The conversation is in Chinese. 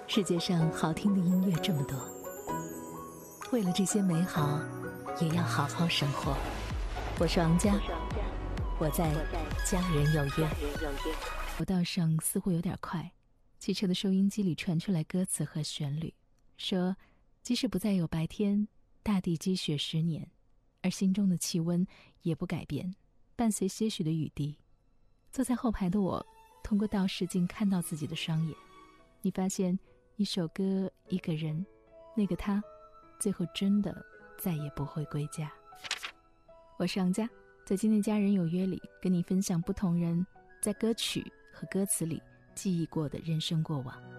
世界上好听的音乐这么多，为了这些美好，也要好好生活。我是王佳，我在家人有约。国道上似乎有点快，汽车的收音机里传出来歌词和旋律，说即使不再有白天，大地积雪10年，而心中的气温也不改变，伴随些许的雨滴。坐在后排的我，通过倒视镜看到自己的双眼，你发现一首歌，一个人，那个他最后真的再也不会归家。我是王佳，在今天家人有约里跟你分享不同人在歌曲和歌词里记忆过的人生过往。